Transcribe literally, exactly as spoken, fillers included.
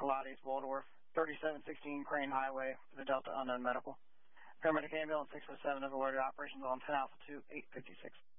Pilates, Waldorf, thirty-seven sixteen Crane Highway for the Delta Unknown Medical. Paramedic ambulance six oh seven has alerted operations on ten Alpha two, eight fifty-six.